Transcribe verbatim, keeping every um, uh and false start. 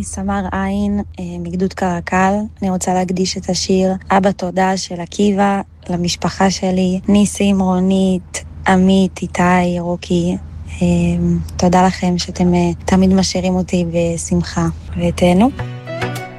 סמר עין מגדוד קרקל. אני רוצה להקדיש את השיר אבא תודה של עקיבא למשפחה שלי, ניסים, רונית, עמית, איתי, רוקי. תודה לכם שאתם תמיד משאירים אותי בשמחה. ותהנו.